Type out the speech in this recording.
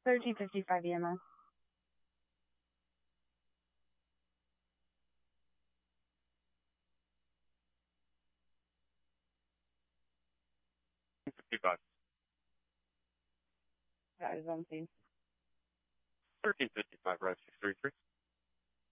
1355 EMS. That is on scene. 1355, Route 633.